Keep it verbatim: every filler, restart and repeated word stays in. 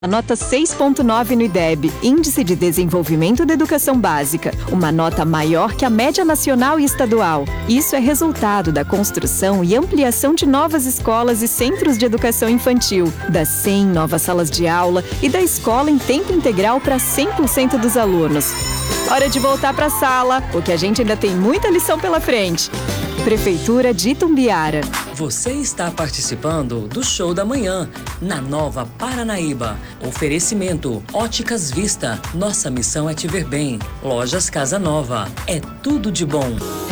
Nota seis ponto nove no I D E B, Índice de Desenvolvimento da Educação Básica, uma nota maior que a média nacional e estadual. Isso é resultado da construção e ampliação de novas escolas e centros de educação infantil, das cem novas salas de aula e da escola em tempo integral para cem por cento dos alunos. Hora de voltar para a sala, porque a gente ainda tem muita lição pela frente. Prefeitura de Itumbiara. Você está participando do Show da Manhã, na Nova Paranaíba. Oferecimento Óticas Vista. Nossa missão é te ver bem. Lojas Casa Nova. É tudo de bom.